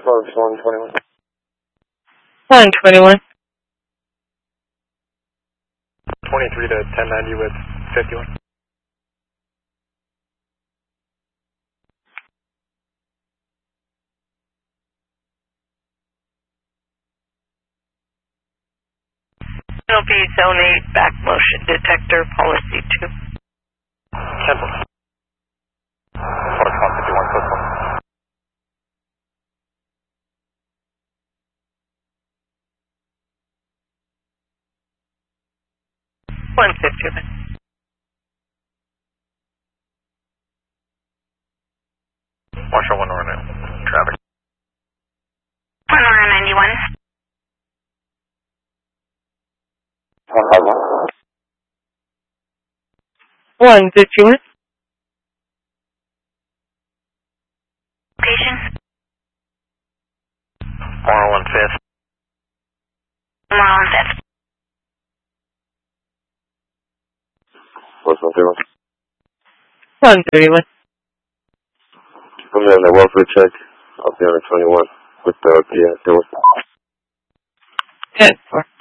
Forbes 121. 121. 23 to 1090 with 51. It'll be Zone 8 back motion detector policy 2. Cancel. Forbes 151, close 1. 151. Marshall 1 Orlando. Traffic. 1 Orlando 91. 151. Location. 101 5th. 101 5th. What's 131? 131. I'm in the welfare check. I'll be on the 21 with the 10-4.